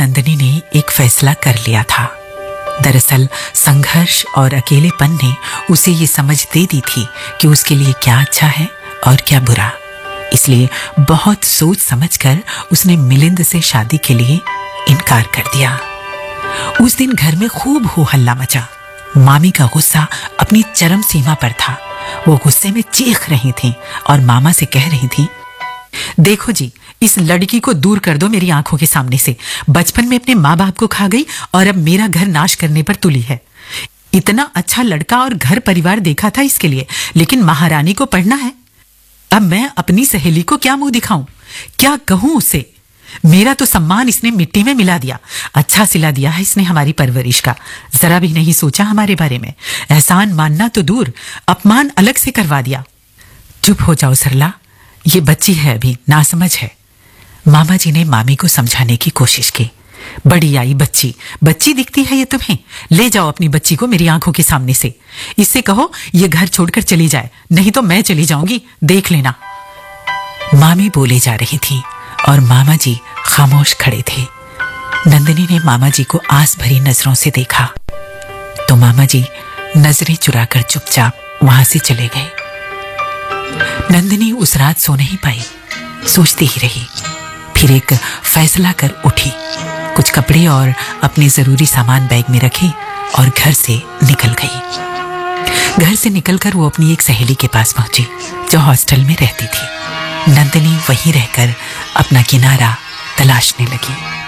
नंदिनी ने एक फैसला कर लिया था। दरअसल संघर्ष और अकेलेपन ने उसे ये समझ दे दी थी कि उसके लिए क्या अच्छा है और क्या बुरा। इसलिए बहुत सोच समझकर उसने मिलिंद से शादी के लिए इनकार कर दिया। उस दिन घर में खूब हो हल्ला मचा। मामी का गुस्सा अपनी चरम सीमा पर था। वो गुस्से में चीख रही थी और मामा से कह रही थी, देखो जी, इस लड़की को दूर कर दो मेरी आंखों के सामने से। बचपन में अपने माँ बाप को खा गई और अब मेरा घर नाश करने पर तुली है। इतना अच्छा लड़का और घर परिवार देखा था इसके लिए, लेकिन महारानी को पढ़ना है। अब मैं अपनी सहेली को क्या मुंह दिखाऊं, क्या कहूं उसे? मेरा तो सम्मान इसने मिट्टी में मिला दिया। अच्छा सिला दिया है इसने हमारी परवरिश का, जरा भी नहीं सोचा हमारे बारे में। एहसान मानना तो दूर, अपमान अलग से करवा दिया। चुप हो जाओ सरला, ये बच्ची है, अभी नासमझ है। मामा जी ने मामी को समझाने की कोशिश की। बड़ी आई बच्ची, बच्ची दिखती है ये तुम्हें? ले जाओ अपनी बच्ची को मेरी आंखों के सामने से। इससे कहो ये घर छोड़कर चली जाए, नहीं तो मैं चली जाऊंगी, देख लेना। मामी बोले जा रही थी और मामा जी खामोश खड़े थे। नंदिनी ने मामा जी को आस भरी नजरों से देखा तो मामा जी नजरें चुराकर चुपचाप वहां से चले गए। नंदिनी उस रात सो नहीं पाई, सोचती ही रही। फिर एक फैसला कर उठी, कुछ कपड़े और अपने जरूरी सामान बैग में रखे और घर से निकल गई। घर से निकलकर वो अपनी एक सहेली के पास पहुंची जो हॉस्टल में रहती थी। नंदिनी वहीं रहकर अपना किनारा तलाशने लगी।